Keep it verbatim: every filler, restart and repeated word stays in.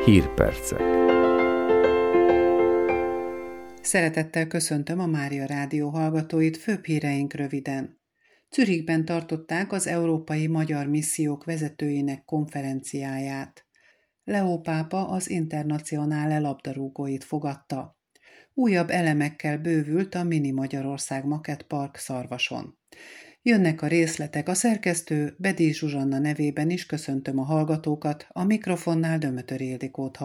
Hírpercek. Szeretettel köszöntöm a Mária Rádió hallgatóit, főbb híreink röviden. Zürichben tartották az Európai Magyar Missziók vezetőinek konferenciáját. Leó pápa az Internacionále labdarúgóit fogadta. Újabb elemekkel bővült a Mini Magyarország Makettpark Szarvason. Jönnek a részletek, a szerkesztő Bedély Zsuzsanna nevében is köszöntöm a hallgatókat, a mikrofonnál Dömötör Ildikót